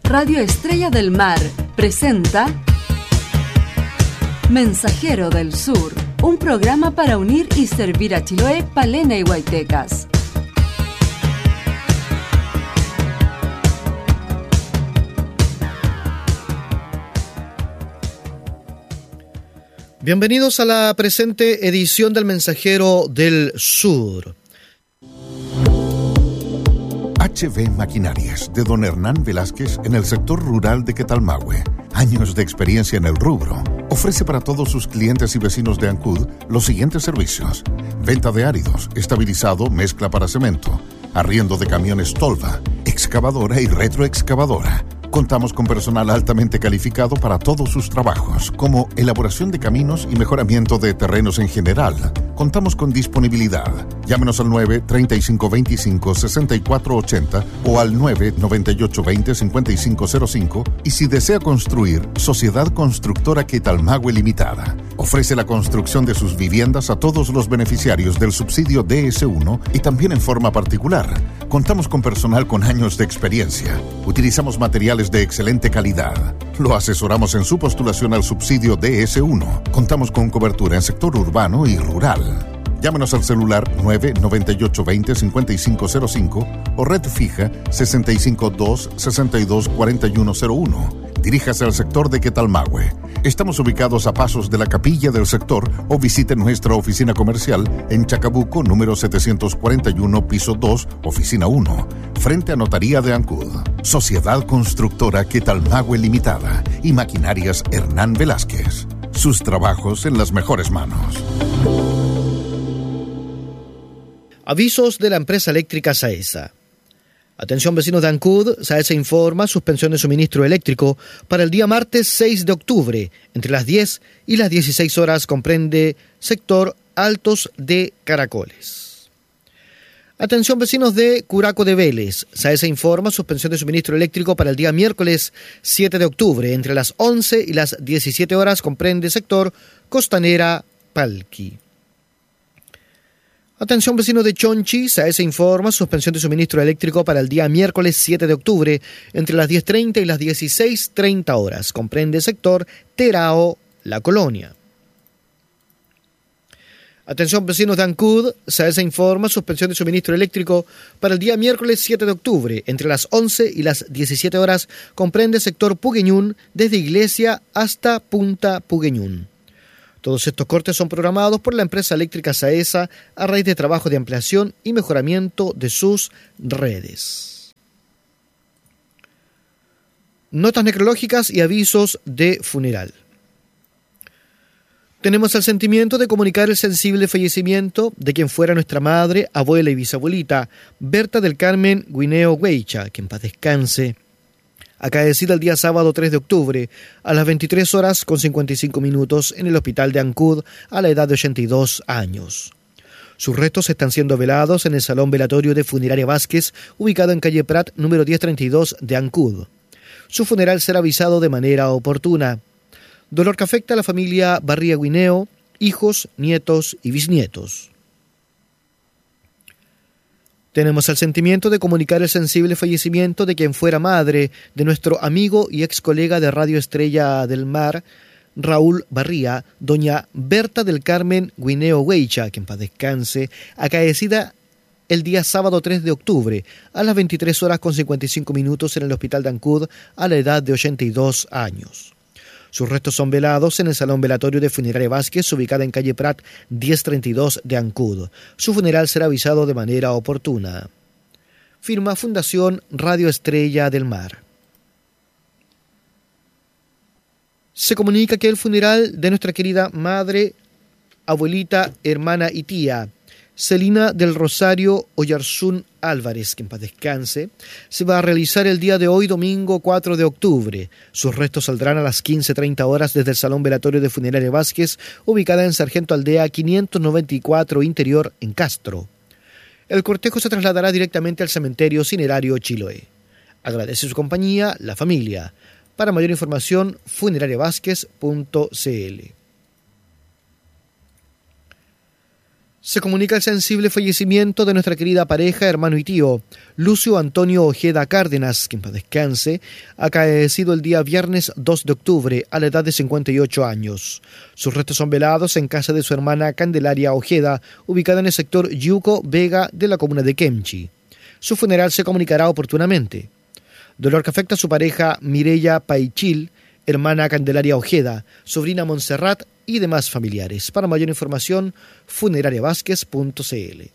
Radio Estrella del Mar presenta Mensajero del Sur, un programa para unir y servir a Chiloé, Palena y Huaytecas. Bienvenidos a la presente edición del Mensajero del Sur. HB Maquinarias, de don Hernán Velázquez, en el sector rural de Quetalmahue. Años de experiencia en el rubro. Ofrece para todos sus clientes y vecinos de Ancud los siguientes servicios: venta de áridos, estabilizado, mezcla para cemento, arriendo de camiones tolva, excavadora y retroexcavadora. Contamos con personal altamente calificado para todos sus trabajos, como elaboración de caminos y mejoramiento de terrenos en general. Contamos con disponibilidad. Llámenos al 9-3525-6480 o al 9-9820-5505 y si desea construir, Sociedad Constructora Quetalmahue Limitada. Ofrece la construcción de sus viviendas a todos los beneficiarios del subsidio DS1 y también en forma particular. Contamos con personal con años de experiencia. Utilizamos materiales de excelente calidad. Lo asesoramos en su postulación al subsidio DS1. Contamos con cobertura en sector urbano y rural. Llámenos al celular 9-9820-5505 o red fija 652-624101. Diríjase al sector de Quetalmahue. Estamos ubicados a pasos de la capilla del sector o visite nuestra oficina comercial en Chacabuco, número 741, piso 2, oficina 1, frente a Notaría de Ancud. Sociedad Constructora Quetalmahue Limitada y Maquinarias Hernán Velázquez. Sus trabajos en las mejores manos. Avisos de la empresa eléctrica Saesa. Atención vecinos de Ancud, Saesa informa suspensión de suministro eléctrico para el día martes 6 de octubre, entre las 10 y las 16 horas, comprende sector Altos de Caracoles. Atención vecinos de Curaco de Vélez, Saesa informa suspensión de suministro eléctrico para el día miércoles 7 de octubre, entre las 11 y las 17 horas, comprende sector Costanera Palqui. Atención vecinos de Chonchi, Saesa informa suspensión de suministro eléctrico para el día miércoles 7 de octubre entre las 10:30 y las 16:30 horas. Comprende sector Terao, La Colonia. Atención vecinos de Ancud, Saesa informa suspensión de suministro eléctrico para el día miércoles 7 de octubre entre las 11 y las 17 horas. Comprende sector Pugueñún desde Iglesia hasta Punta Pugueñún. Todos estos cortes son programados por la empresa eléctrica Saesa a raíz de trabajo de ampliación y mejoramiento de sus redes. Notas necrológicas y avisos de funeral. Tenemos el sentimiento de comunicar el sensible fallecimiento de quien fuera nuestra madre, abuela y bisabuelita, Berta del Carmen Guineo Hueicha, que en paz descanse, acaecida el día sábado 3 de octubre a las 23 horas con 55 minutos en el hospital de Ancud a la edad de 82 años. Sus restos están siendo velados en el Salón Velatorio de Funeraria Vázquez, ubicado en calle Prat, número 1032 de Ancud. Su funeral será avisado de manera oportuna. Dolor que afecta a la familia Barría Guineo, hijos, nietos y bisnietos. Tenemos el sentimiento de comunicar el sensible fallecimiento de quien fuera madre de nuestro amigo y ex colega de Radio Estrella del Mar, Raúl Barría, doña Berta del Carmen Guineo Hueicha, que en paz descanse, acaecida el día sábado 3 de octubre a las 23 horas con 55 minutos en el hospital de Ancud a la edad de 82 años. Sus restos son velados en el Salón Velatorio de Funeraria Vázquez, ubicada en calle Prat 1032 de Ancud. Su funeral será avisado de manera oportuna. Firma Fundación Radio Estrella del Mar. Se comunica que el funeral de nuestra querida madre, abuelita, hermana y tía, Celina del Rosario Oyarzún Álvarez, que en paz descanse, se va a realizar el día de hoy, domingo 4 de octubre. Sus restos saldrán a las 15:30 horas desde el Salón Velatorio de Funeraria Vázquez, ubicada en Sargento Aldea 594 Interior, en Castro. El cortejo se trasladará directamente al cementerio Cinerario Chiloé. Agradece su compañía, la familia. Para mayor información, funerariavázquez.cl. Se comunica el sensible fallecimiento de nuestra querida pareja, hermano y tío, Lucio Antonio Ojeda Cárdenas, quien paz descanse, acaecido el día viernes 2 de octubre a la edad de 58 años. Sus restos son velados en casa de su hermana Candelaria Ojeda, ubicada en el sector Yuco Vega de la comuna de Kemchi. Su funeral se comunicará oportunamente. Dolor que afecta a su pareja Mireya Paichil, hermana Candelaria Ojeda, sobrina Montserrat y demás familiares. Para mayor información, funerariavásquez.cl.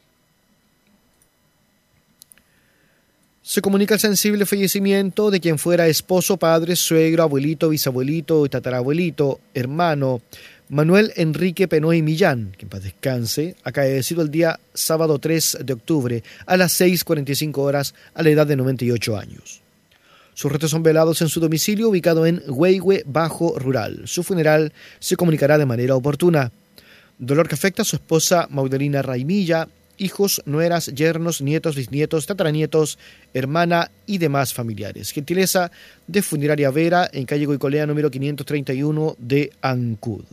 Se comunica el sensible fallecimiento de quien fuera esposo, padre, suegro, abuelito, bisabuelito y tatarabuelito, hermano, Manuel Enrique Penoy Millán, que en paz descanse, acaecido el día sábado 3 de octubre a las 6:45 horas a la edad de 98 años. Sus restos son velados en su domicilio ubicado en Huehue Bajo Rural. Su funeral se comunicará de manera oportuna. Dolor que afecta a su esposa Magdalena Raimilla, hijos, nueras, yernos, nietos, bisnietos, tataranietos, hermana y demás familiares. Gentileza de Funeraria Vera en calle Goicolea número 531 de Ancud.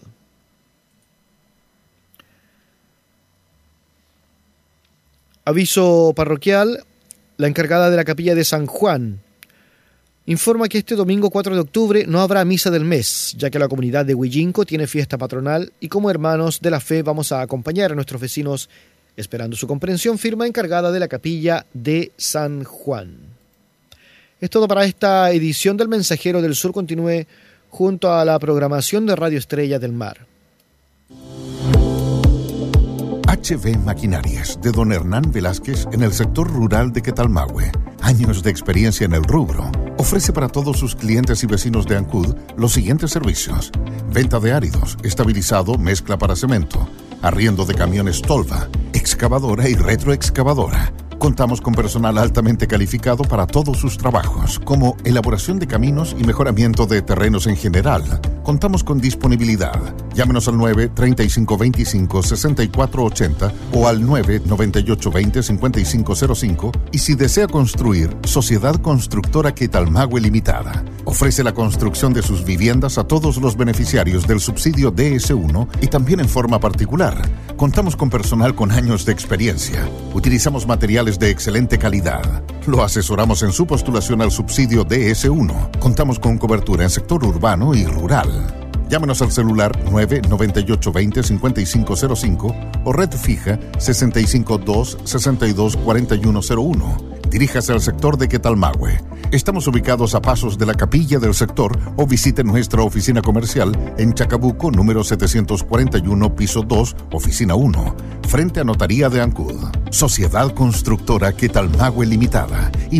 Aviso parroquial. La encargada de la capilla de San Juan informa que este domingo 4 de octubre no habrá misa del mes, ya que la comunidad de Huillinco tiene fiesta patronal y como hermanos de la fe vamos a acompañar a nuestros vecinos esperando su comprensión, firma encargada de la capilla de San Juan. Es todo para esta edición del Mensajero del Sur. Continúe junto a la programación de Radio Estrella del Mar. HV Maquinarias, de don Hernán Velásquez, en el sector rural de Quetalmahue. Años de experiencia en el rubro. Ofrece para todos sus clientes y vecinos de Ancud los siguientes servicios: venta de áridos, estabilizado, mezcla para cemento, arriendo de camiones Tolva, excavadora y retroexcavadora. Contamos con personal altamente calificado para todos sus trabajos, como elaboración de caminos y mejoramiento de terrenos en general. Contamos con disponibilidad. Llámenos al 9-3525-6480 o al 9-9820-5505 y si desea construir, Sociedad Constructora Quetalmahue Limitada. Ofrece la construcción de sus viviendas a todos los beneficiarios del subsidio DS1 y también en forma particular. Contamos con personal con años de experiencia. Utilizamos materiales de excelente calidad. Lo asesoramos en su postulación al subsidio DS1. Contamos con cobertura en sector urbano y rural. Llámenos al celular 998-20-5505 o red fija 652-624101. Diríjase al sector de Quetalmahue. Estamos ubicados a pasos de la capilla del sector o visite nuestra oficina comercial en Chacabuco, número 741, piso 2, oficina 1, frente a Notaría de Ancud. Sociedad Constructora Quetalmahue Limitada.